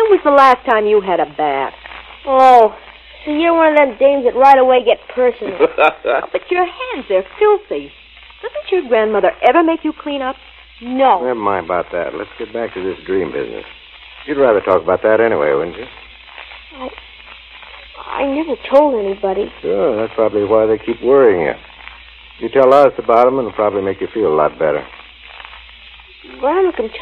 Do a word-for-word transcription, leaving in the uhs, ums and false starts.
When was the last time you had a bath? Oh, so you're one of them dames that right away get personal. Oh, but your hands, they're filthy. Doesn't your grandmother ever make you clean up? No. Never mind about that. Let's get back to this dream business. You'd rather talk about that anyway, wouldn't you? I... I never told anybody. Sure, that's probably why they keep worrying you. You tell us about them, and it'll probably make you feel a lot better. Grandma can